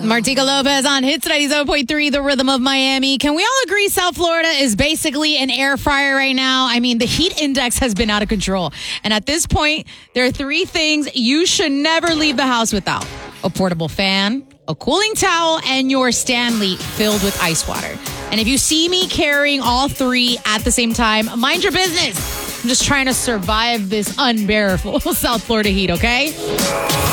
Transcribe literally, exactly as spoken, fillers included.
Martika Lopez on Hits ninety-seven point three, The Rhythm of Miami. Can we all agree South Florida is basically an air fryer right now? I mean, the heat index has been out of control. And at this point, there are three things you should never leave the house without. A portable fan, a cooling towel, and your Stanley filled with ice water. And if you see me carrying all three at the same time, mind your business. I'm just trying to survive this unbearable South Florida heat, okay?